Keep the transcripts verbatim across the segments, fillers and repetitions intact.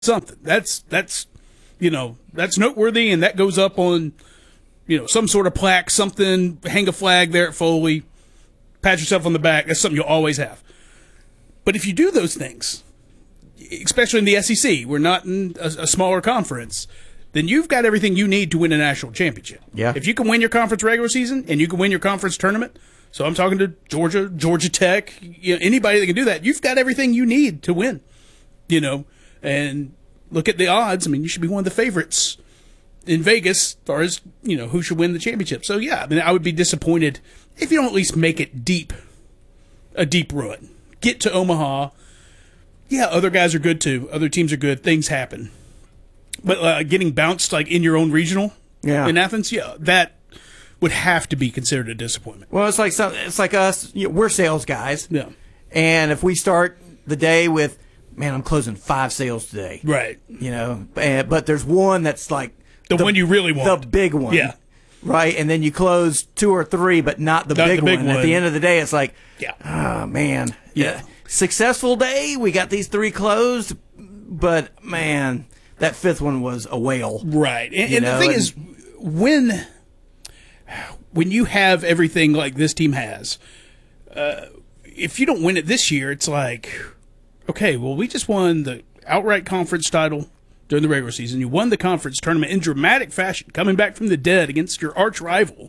something. That's, that's, you know, that's noteworthy, and that goes up on, you know, some sort of plaque, something, hang a flag there at Foley, pat yourself on the back. That's something you'll always have. But if you do those things, especially in the S E C, we're not in a, a smaller conference, then you've got everything you need to win a national championship. Yeah. If you can win your conference regular season and you can win your conference tournament, so I'm talking to Georgia, Georgia Tech, you know, anybody that can do that, you've got everything you need to win, you know, and look at the odds. I mean, you should be one of the favorites in Vegas as far as, you know, who should win the championship. So, yeah, I mean, I would be disappointed if you don't at least make it deep, a deep run. Get to Omaha. Yeah, other guys are good too. Other teams are good. Things happen. But uh, getting bounced like in your own regional yeah. in Athens, yeah, that would have to be considered a disappointment. Well, it's like some, it's like us. You know, we're sales guys. Yeah. And if we start the day with, man, I'm closing five sales today. Right. You know, and, but there's one that's like the, the one you really want. The big one. Yeah. Right, and then you close two or three, but not the, not big, the big one. one. At the end of the day, it's like, yeah. oh, man. Yeah. Successful day. We got these three closed, but, man, that fifth one was a whale. Right. And, and the thing and, is, when when you have everything like this team has, uh, if you don't win it this year, it's like, okay, well, we just won the outright conference title during the regular season. You won the conference tournament in dramatic fashion, coming back from the dead against your arch rival.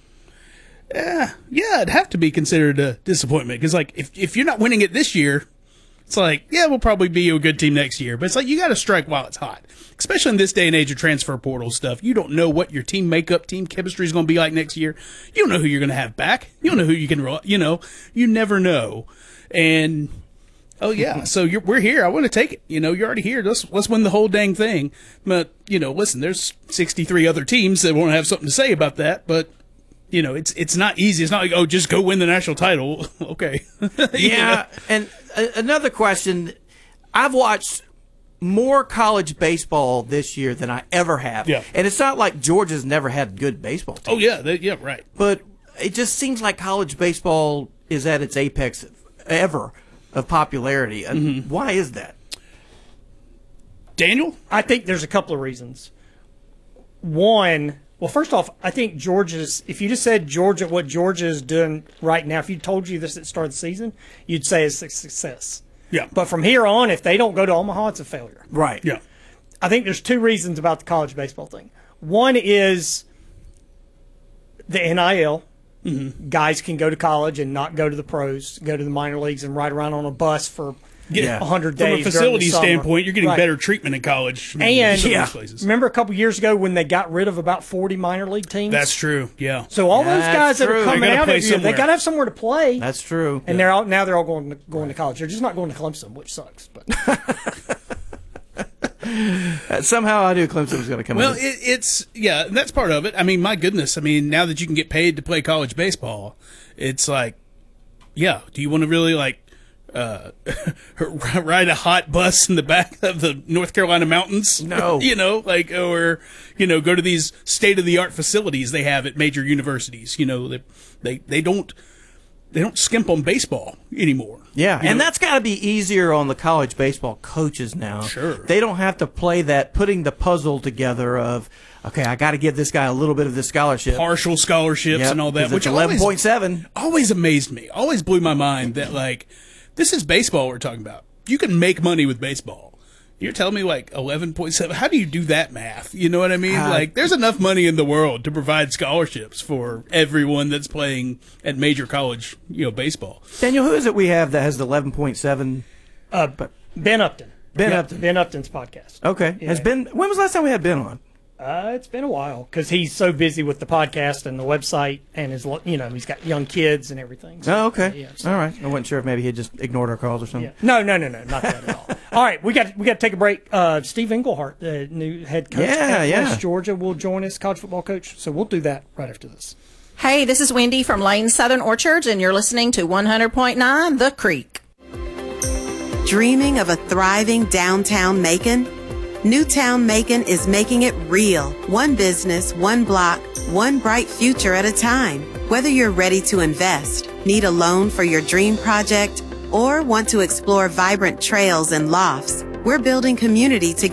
Yeah, yeah, it'd have to be considered a disappointment because, like, if if you're not winning it this year, it's like, yeah, we'll probably be a good team next year. But it's like you got to strike while it's hot, especially in this day and age of transfer portal stuff. You don't know what your team makeup, team chemistry is going to be like next year. You don't know who you're going to have back. You don't know who you can, you know, you never know. And oh yeah, so you're, we're here. I want to take it. You know, you're already here. Let's let's win the whole dang thing. But you know, listen, there's sixty-three other teams that want to have something to say about that. But you know, it's it's not easy. It's not like, oh, just go win the national title. Okay. Yeah. And a- another question: I've watched more college baseball this year than I ever have. Yeah. And it's not like Georgia's never had good baseball teams. Oh yeah, they, yeah, right. But it just seems like college baseball is at its apex ever of popularity. Mm-hmm. Why is that? Daniel? I think there's a couple of reasons. One, well, first off, I think Georgia's, if you just said Georgia, what Georgia is doing right now, if you told you this at the start of the season, you'd say it's a success. Yeah. But from here on, if they don't go to Omaha, it's a failure. Right. Yeah. I think there's two reasons about the college baseball thing. One is the N I L. Mm-hmm. Guys can go to college and not go to the pros, go to the minor leagues and ride around on a bus for yeah. one hundred days. From a facility standpoint, you're getting right. better treatment in college. And yeah. remember a couple years ago when they got rid of about forty minor league teams? That's true, yeah. So all That's those guys that true. are coming out every year, they got to have somewhere to play. That's true. And yeah. they're all, now they're all going to, going to college. They're just not going to Clemson, which sucks. But Uh, somehow I knew Clemson was going to come well, in. Well, it, it's, yeah, that's part of it. I mean, my goodness. I mean, now that you can get paid to play college baseball, it's like, yeah, do you want to really, like, uh, ride a hot bus in the back of the North Carolina mountains? No. You know, like, or, you know, go to these state-of-the-art facilities they have at major universities. You know, they, they, they don't, they don't skimp on baseball anymore. Yeah, you and know? that's got to be easier on the college baseball coaches now. Sure. They don't have to play that, putting the puzzle together of, okay, I got to give this guy a little bit of this scholarship. Partial scholarships yep, and all that. Which eleven point seven. Always, always amazed me. Always blew my mind that, like, this is baseball we're talking about. You can make money with baseball. You're telling me, like, eleven point seven. How do you do that math? You know what I mean? Uh, like, there's enough money in the world to provide scholarships for everyone that's playing at major college, you know, baseball. Daniel, who is it we have that has the eleven point seven? Uh, Ben Upton. Ben yeah, Upton. Ben Upton's podcast. Okay. Yeah. Has Ben, when was the last time we had Ben on? Uh, it's been a while because he's so busy with the podcast and the website and his, you know, he's got young kids and everything. So, oh, okay. yeah, so. All right. I wasn't sure if maybe he had just ignored our calls or something. Yeah. No, no, no, no, not that at all. All right, we got we got to take a break. Uh, Steve Englehart, the new head coach yeah, at yeah. West Georgia, will join us, college football coach. So we'll do that right after this. Hey, this is Wendy from Lane Southern Orchards, and you're listening to one hundred point nine The Creek. Dreaming of a thriving downtown Macon? Newtown Macon is making it real. One business, one block, one bright future at a time. Whether you're ready to invest, need a loan for your dream project, or want to explore vibrant trails and lofts, We're building community together.